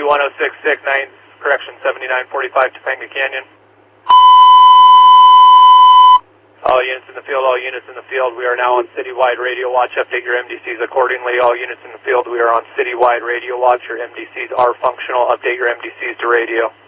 1066, correction 7945 Topanga Canyon. All units in the field, all units in the field. We are now on citywide radio watch. Update your MDCs accordingly. All units in the field, we are on citywide radio watch. Your MDCs are functional. Update your MDCs to radio.